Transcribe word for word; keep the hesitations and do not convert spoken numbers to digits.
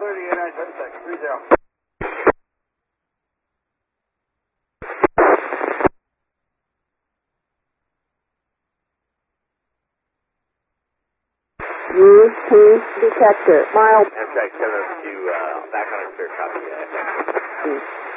thirty, eight nine seven six, three zero. Use cruise detector. Mild. Amtrak seven oh two, uh, back on a clear copy. Uh,